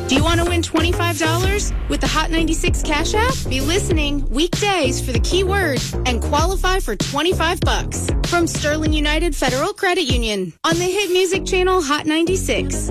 Do you want to win $25 with the Hot 96 Cash App? Be listening weekdays for the keyword and qualify for $25 from Sterling United Federal Credit Union on the hit music channel Hot 96.